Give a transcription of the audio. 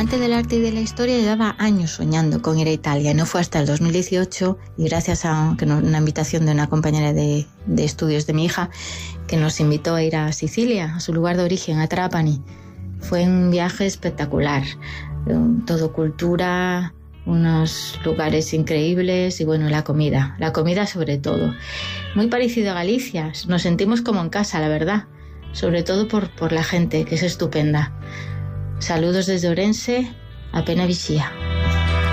amante del arte y de la historia, llevaba años soñando con ir a Italia. No fue hasta el 2018, y gracias a una invitación de una compañera de estudios de mi hija, que nos invitó a ir a Sicilia, a su lugar de origen, a Trapani. Fue un viaje espectacular, todo cultura, unos lugares increíbles y bueno, la comida sobre todo. Muy parecido a Galicia, nos sentimos como en casa, la verdad, sobre todo por la gente, que es estupenda. Saludos desde Ourense, a Pena Vixía.